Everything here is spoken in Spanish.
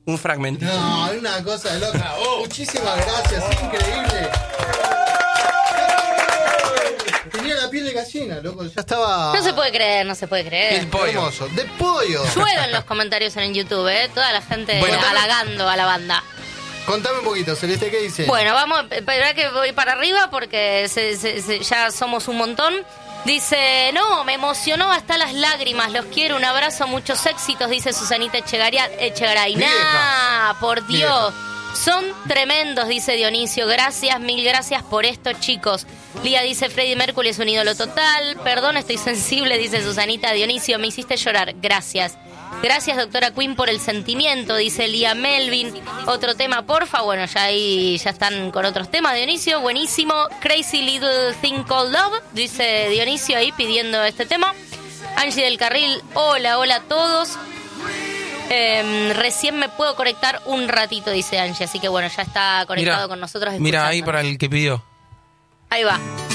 un fragmentito. No, una cosa de loca. Muchísimas gracias, increíble. Tenía la piel de gallina, loco. Ya estaba. No se puede creer, no se puede creer. El pollo. Hermoso. De pollo. Llueven los comentarios en YouTube, toda la gente Bueno, halagando a la banda. Contame un poquito, Celeste, ¿qué dice? Bueno, vamos, espera que voy para arriba porque ya somos un montón. Dice, no, me emocionó hasta las lágrimas, los quiero, un abrazo, muchos éxitos, dice Susanita Echegaray. Vieja. Nah, por Dios, Vieja. son tremendos, dice Dionisio, gracias, mil gracias por esto, chicos. Lía dice, Freddie Mercury es un ídolo total, perdón, estoy sensible, dice Susanita. Dionisio, me hiciste llorar, gracias. Gracias, doctora Queen, por el sentimiento, dice Lía Melvin. Otro tema, porfa. Bueno, ya ahí ya están con otros temas, Dionisio. Buenísimo. Crazy Little Thing Called Love, dice Dionisio ahí pidiendo este tema. Angie del Carril, hola a todos. Recién me puedo conectar un ratito, dice Angie. Así que bueno, ya está conectado con nosotros. Mira ahí escuchando. para el que pidió. Ahí va.